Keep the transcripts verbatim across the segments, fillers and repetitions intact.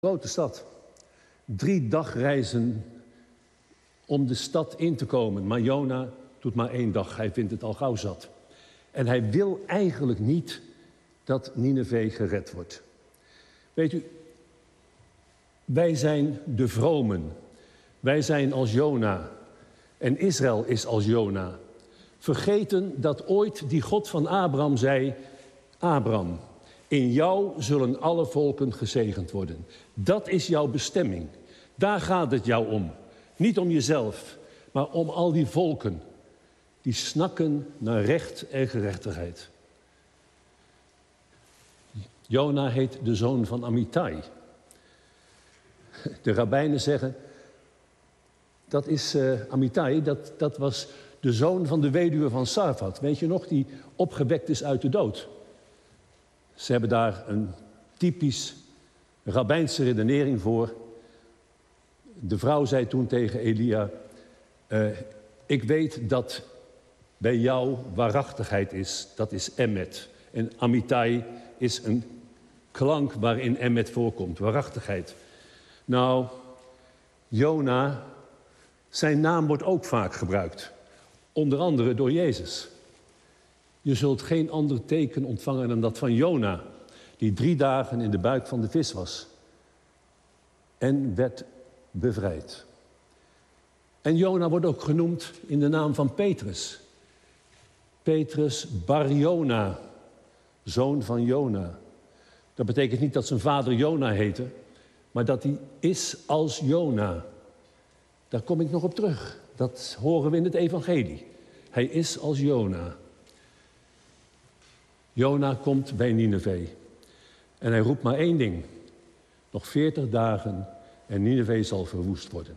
Grote stad. Drie dagreizen om de stad in te komen. Maar Jona doet maar één dag. Hij vindt het al gauw zat. En hij wil eigenlijk niet dat Nineve gered wordt. Weet u, wij zijn de vromen. Wij zijn als Jona. En Israël is als Jona. Vergeten dat ooit die God van Abraham zei: Abraham, in jou zullen alle volken gezegend worden. Dat is jouw bestemming. Daar gaat het jou om. Niet om jezelf, maar om al die volken die snakken naar recht en gerechtigheid. Jona heet de zoon van Amittai. De rabbijnen zeggen, dat is uh, Amittai, dat, dat was de zoon van de weduwe van Sarfat. Weet je nog, die opgewekt is uit de dood. Ze hebben daar een typisch rabbijnse redenering voor. De vrouw zei toen tegen Elia: uh, ik weet dat bij jou waarachtigheid is, dat is emet. En Amittai is een klank waarin emet voorkomt, waarachtigheid. Nou, Jona, zijn naam wordt ook vaak gebruikt. Onder andere door Jezus. Je zult geen ander teken ontvangen dan dat van Jona, die drie dagen in de buik van de vis was. En werd bevrijd. En Jona wordt ook genoemd in de naam van Petrus. Petrus bar Jona, zoon van Jona. Dat betekent niet dat zijn vader Jona heette, maar dat hij is als Jona. Daar kom ik nog op terug. Dat horen we in het evangelie. Hij is als Jona. Jona komt bij Nineve. En hij roept maar één ding. Nog veertig dagen en Nineve zal verwoest worden.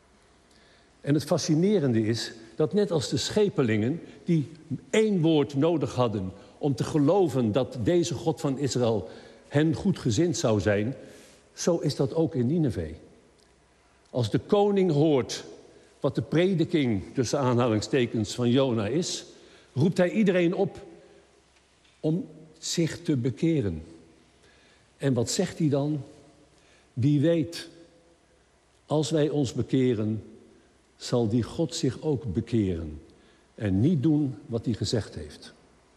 En het fascinerende is dat net als de schepelingen die één woord nodig hadden om te geloven dat deze God van Israël hen goedgezind zou zijn, zo is dat ook in Nineve. Als de koning hoort wat de prediking tussen aanhalingstekens van Jona is, roept hij iedereen op om zich te bekeren. En wat zegt hij dan? Wie weet, als wij ons bekeren, zal die God zich ook bekeren en niet doen wat hij gezegd heeft.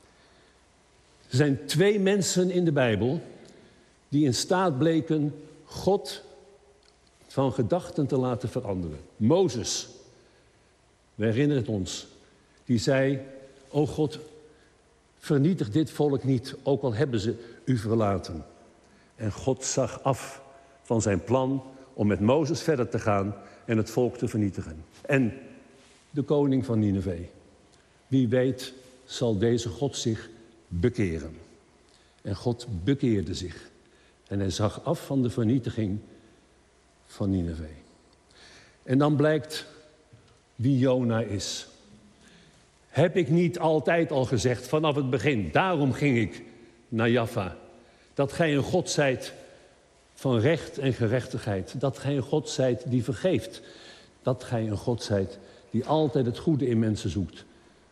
Er zijn twee mensen in de Bijbel die in staat bleken God van gedachten te laten veranderen. Mozes, we herinneren het ons, die zei: o God, vernietig dit volk niet, ook al hebben ze u verlaten. En God zag af van zijn plan om met Mozes verder te gaan en het volk te vernietigen. En de koning van Nineve. Wie weet zal deze God zich bekeren. En God bekeerde zich. En hij zag af van de vernietiging van Nineve. En dan blijkt wie Jona is. Heb ik niet altijd al gezegd vanaf het begin, daarom ging ik naar Jaffa, dat gij een God zijt van recht en gerechtigheid. Dat gij een God zijt die vergeeft. Dat gij een God zijt die altijd het goede in mensen zoekt.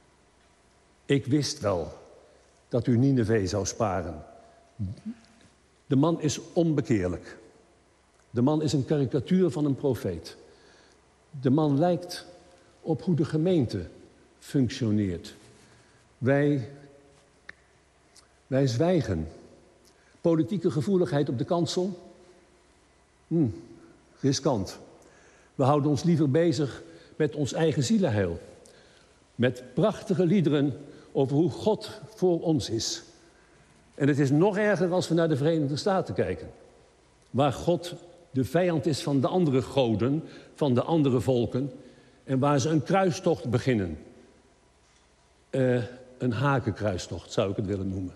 Ik wist wel dat u Nineve zou sparen. De man is onbekeerlijk. De man is een karikatuur van een profeet. De man lijkt op hoe de gemeente functioneert. Wij, wij zwijgen. Politieke gevoeligheid op de kansel? Hm, riskant. We houden ons liever bezig met ons eigen zielenheil. Met prachtige liederen over hoe God voor ons is. En het is nog erger als we naar de Verenigde Staten kijken. Waar God de vijand is van de andere goden, van de andere volken. En waar ze een kruistocht beginnen. Uh, een hakenkruistocht zou ik het willen noemen.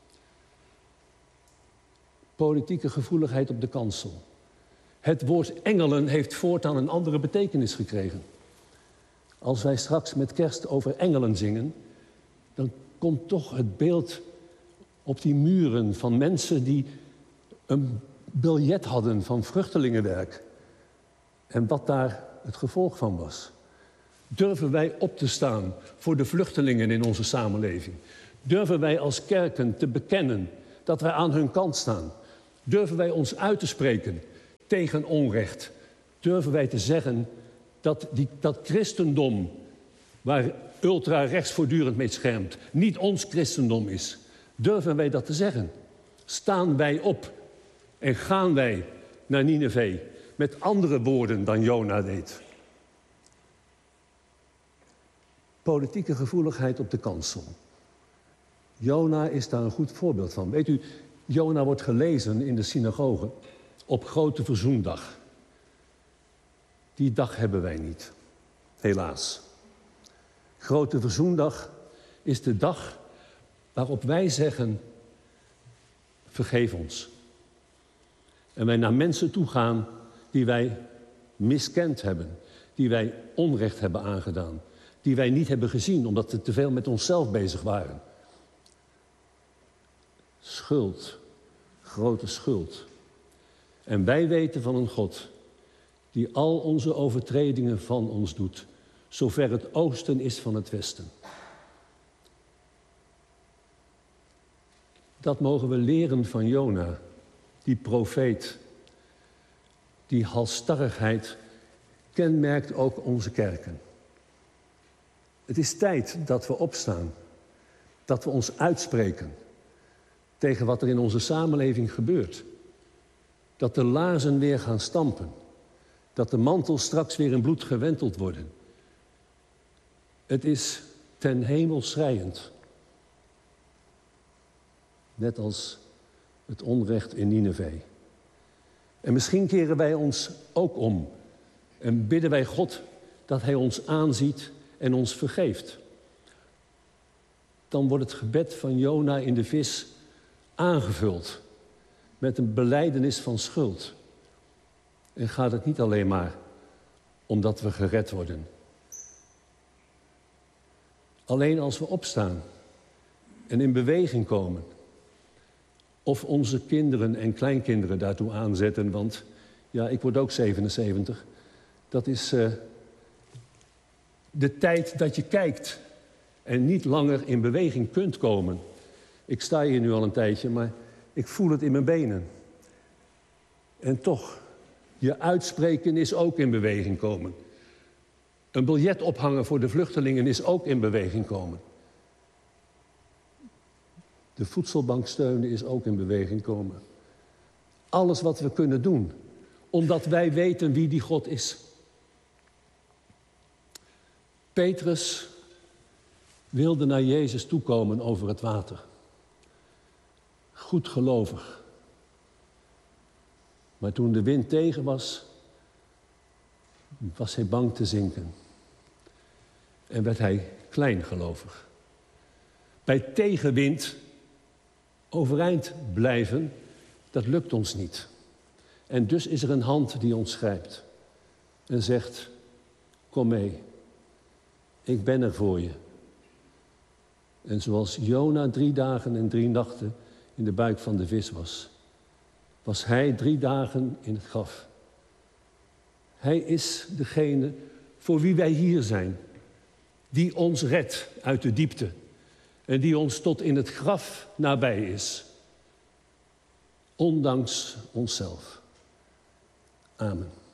Politieke gevoeligheid op de kansel. Het woord engelen heeft voortaan een andere betekenis gekregen. Als wij straks met kerst over engelen zingen, dan komt toch het beeld op die muren van mensen die een biljet hadden van vruchtelingenwerk. En wat daar het gevolg van was. Durven wij op te staan voor de vluchtelingen in onze samenleving? Durven wij als kerken te bekennen dat wij aan hun kant staan? Durven wij ons uit te spreken tegen onrecht? Durven wij te zeggen dat die, dat christendom, waar ultra-rechts voortdurend mee schermt, niet ons christendom is? Durven wij dat te zeggen? Staan wij op en gaan wij naar Nineve met andere woorden dan Jona deed? Politieke gevoeligheid op de kansel. Jona is daar een goed voorbeeld van. Weet u, Jona wordt gelezen in de synagoge op Grote Verzoendag. Die dag hebben wij niet, helaas. Grote Verzoendag is de dag waarop wij zeggen, vergeef ons. En wij naar mensen toe gaan die wij miskend hebben, die wij onrecht hebben aangedaan, die wij niet hebben gezien omdat we te veel met onszelf bezig waren. Schuld, grote schuld. En wij weten van een God die al onze overtredingen van ons doet, zover het oosten is van het westen. Dat mogen we leren van Jona, die profeet. Die halsstarrigheid kenmerkt ook onze kerken. Het is tijd dat we opstaan, dat we ons uitspreken tegen wat er in onze samenleving gebeurt. Dat de laarzen weer gaan stampen, dat de mantels straks weer in bloed gewenteld worden. Het is ten hemel schreiend. Net als het onrecht in Nineve. En misschien keren wij ons ook om en bidden wij God dat Hij ons aanziet en ons vergeeft. Dan wordt het gebed van Jona in de vis aangevuld met een belijdenis van schuld. En gaat het niet alleen maar omdat we gered worden. Alleen als we opstaan en in beweging komen, of onze kinderen en kleinkinderen daartoe aanzetten, want ja, ik word ook zevenenzeventig. Dat is uh, de tijd dat je kijkt en niet langer in beweging kunt komen. Ik sta hier nu al een tijdje, maar ik voel het in mijn benen. En toch, je uitspreken is ook in beweging komen. Een biljet ophangen voor de vluchtelingen is ook in beweging komen. De voedselbank steunen is ook in beweging komen. Alles wat we kunnen doen, omdat wij weten wie die God is. Petrus wilde naar Jezus toekomen over het water. Goed gelovig. Maar toen de wind tegen was, was hij bang te zinken. En werd hij kleingelovig. Bij tegenwind overeind blijven, dat lukt ons niet. En dus is er een hand die ons grijpt en zegt, kom mee, ik ben er voor je. En zoals Jona drie dagen en drie nachten in de buik van de vis was, was hij drie dagen in het graf. Hij is degene voor wie wij hier zijn, die ons redt uit de diepte en die ons tot in het graf nabij is, ondanks onszelf. Amen.